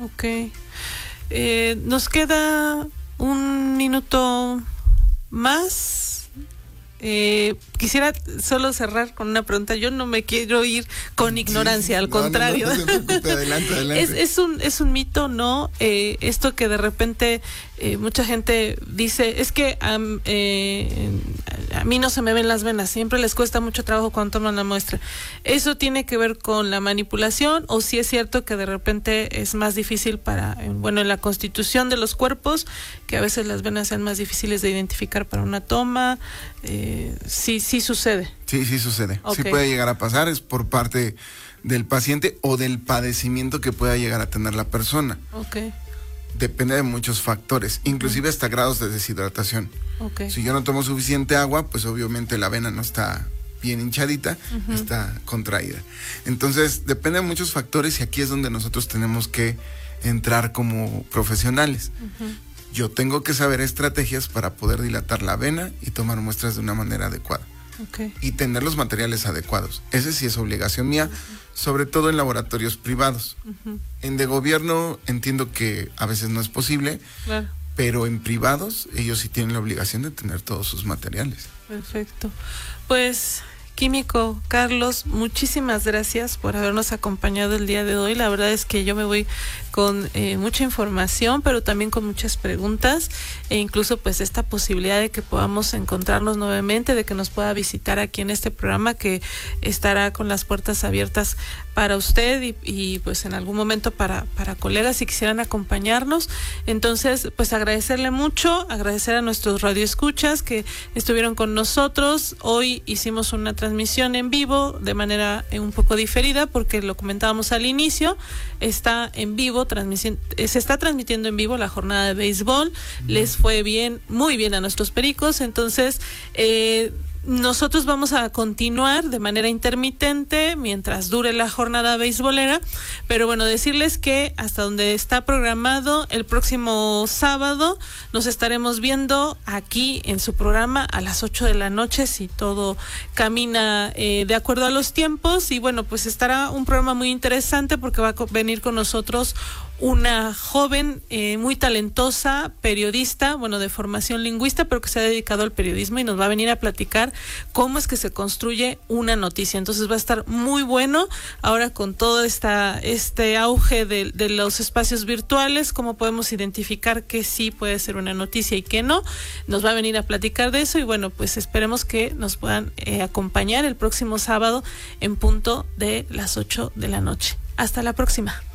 Ok. Nos queda un minuto más. Quisiera solo cerrar con una pregunta. Yo no me quiero ir con ignorancia, al contrario. No se preocupe, adelante. Es un mito, ¿no? Esto que de repente mucha gente dice, es que a mí no se me ven las venas, siempre les cuesta mucho trabajo cuando toman la muestra. ¿Eso tiene que ver con la manipulación o si es cierto que de repente es más difícil en la constitución de los cuerpos, que a veces las venas sean más difíciles de identificar para una toma? Sí sucede. Sí sucede. Okay. Sí puede llegar a pasar, es por parte del paciente o del padecimiento que pueda llegar a tener la persona. Okay. Depende de muchos factores, inclusive hasta grados de deshidratación. Okay. Si yo no tomo suficiente agua, pues obviamente la vena no está bien hinchadita, está contraída. Entonces, depende de muchos factores y aquí es donde nosotros tenemos que entrar como profesionales. Yo tengo que saber estrategias para poder dilatar la vena y tomar muestras de una manera adecuada. Okay. Y tener los materiales adecuados. Ese sí es obligación mía, sobre todo en laboratorios privados. En de gobierno entiendo que a veces no es posible, claro, pero en privados ellos sí tienen la obligación de tener todos sus materiales. Perfecto. Pues, químico Carlos, muchísimas gracias por habernos acompañado el día de hoy. La verdad es que yo me voy con mucha información, pero también con muchas preguntas e incluso pues esta posibilidad de que podamos encontrarnos nuevamente, de que nos pueda visitar aquí en este programa que estará con las puertas abiertas para usted y pues en algún momento para colegas si quisieran acompañarnos. Entonces, pues agradecerle mucho, agradecer a nuestros radioescuchas que estuvieron con nosotros. Hoy hicimos una transmisión en vivo de manera un poco diferida porque lo comentábamos al inicio, está en vivo, se está transmitiendo en vivo la jornada de béisbol, les fue bien, muy bien a nuestros Pericos, entonces nosotros vamos a continuar de manera intermitente mientras dure la jornada beisbolera, pero bueno, decirles que hasta donde está programado el próximo sábado nos estaremos viendo aquí en su programa a las 8 de la noche si todo camina de acuerdo a los tiempos y bueno, pues estará un programa muy interesante porque va a venir con nosotros una joven muy talentosa, periodista, bueno, de formación lingüista, pero que se ha dedicado al periodismo y nos va a venir a platicar cómo es que se construye una noticia. Entonces va a estar muy bueno ahora con todo este auge de los espacios virtuales, cómo podemos identificar que sí puede ser una noticia y que no. Nos va a venir a platicar de eso y bueno, pues esperemos que nos puedan acompañar el próximo sábado en punto de las 8 de la noche. Hasta la próxima.